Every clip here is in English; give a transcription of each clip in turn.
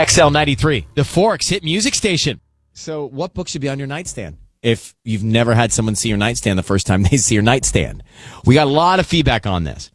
XL93, the Forks hit music station. So what book should be on your nightstand? If you've never had someone see your nightstand the first time they see your nightstand. We got a lot of feedback on this.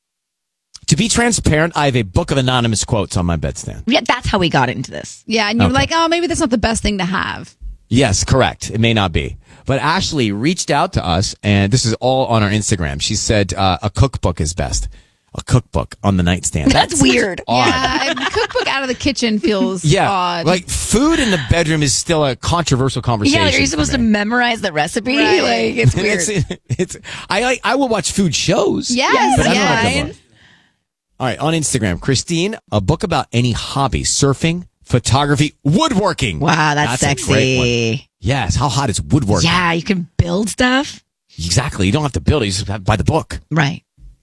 To be transparent, I have a book of anonymous quotes on my bedstand. Yeah, that's how we got into this. Yeah, and you're like, oh, maybe that's not the best thing to have. Yes, correct. It may not be. But Ashley reached out to us, and this is all on our Instagram. She said a cookbook is best. A cookbook on the nightstand. That's weird. Odd. Yeah, the cookbook out of the kitchen feels odd. Like food in the bedroom is still a controversial conversation. Yeah, like, are you supposed to memorize the recipe? Right. Like, it's weird. I will watch food shows. Yes, but I don't yeah. like a book. All right, on Instagram, Christine, a book about any hobby: surfing, photography, woodworking. Wow, that's sexy. A great one. Yes, how hot is woodworking? Yeah, you can build stuff. Exactly. You don't have to build it; you just have to buy the book. Right.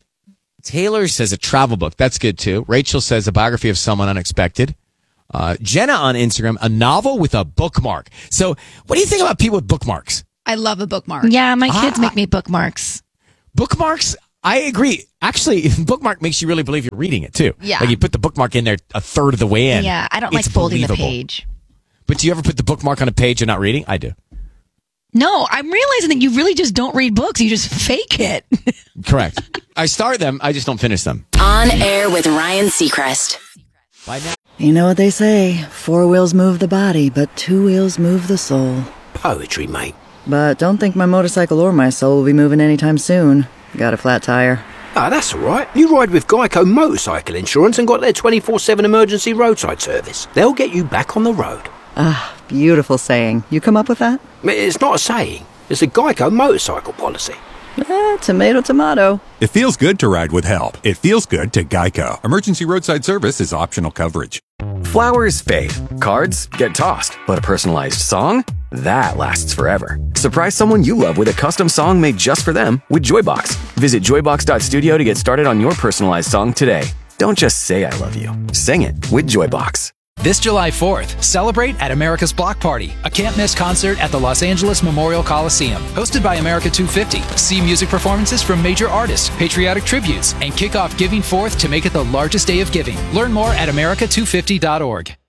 Taylor says a travel book. That's good too. Rachel says a biography of someone unexpected. Jenna on Instagram, a novel with a bookmark. So, what do you think about people with bookmarks? I love a bookmark. Yeah, my kids make me bookmarks. Bookmarks, I agree. Actually, bookmark makes you really believe you're reading it too. Yeah. Like you put the bookmark in there a third of the way in. Yeah, I don't like It's folding the believable. page. But do you ever put the bookmark on a page and not reading? I do. No, I'm realizing that you really just don't read books. You just fake it. Correct. I start them, I just don't finish them. On Air with Ryan Seacrest. By now. You know what they say, 4 wheels move the body, but 2 wheels move the soul. Poetry, mate. But don't think my motorcycle or my soul will be moving anytime soon. Got a flat tire. Ah, that's all right. You ride with Geico Motorcycle Insurance and got their 24/7 emergency roadside service. They'll get you back on the road. Ah, beautiful saying. You come up with that? It's not a saying. It's a Geico motorcycle policy. Tomato, tomato. It feels good to ride with help. It feels good to Geico. Emergency roadside service is optional coverage. Flowers fade, cards get tossed, but a personalized song? That lasts forever. Surprise someone you love with a custom song made just for them with Joybox. Visit joybox.studio to get started on your personalized song today. Don't just say I love you. Sing it with Joybox. This July 4th, celebrate at America's Block Party, a can't-miss concert at the Los Angeles Memorial Coliseum. Hosted by America 250, see music performances from major artists, patriotic tributes, and kick off Giving Forth to make it the largest day of giving. Learn more at america250.org.